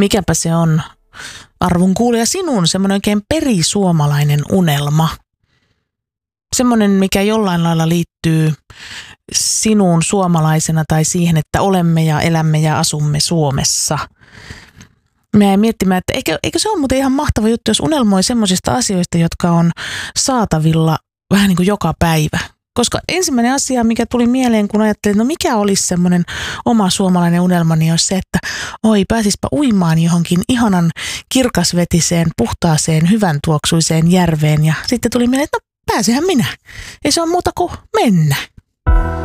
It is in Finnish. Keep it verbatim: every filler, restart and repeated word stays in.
Mikäpä se on, arvon kuulija, sinun semmoinen oikein perisuomalainen unelma? Semmoinen, mikä jollain lailla liittyy sinuun suomalaisena tai siihen, että olemme ja elämme ja asumme Suomessa. Mä jäin miettimään, että eikö, eikö se ole muuten ihan mahtava juttu, jos unelmoi semmoisista asioista, jotka on saatavilla vähän niin kuin joka päivä. Koska ensimmäinen asia, mikä tuli mieleen, kun ajattelin, no mikä olisi semmoinen oma suomalainen unelma, niin olisi se, että oi, pääsispä uimaan johonkin ihanan kirkasvetiseen, puhtaaseen, hyvän tuoksuiseen järveen. Ja sitten tuli mieleen, että no pääsehän minä. Ei se ole muuta kuin mennä.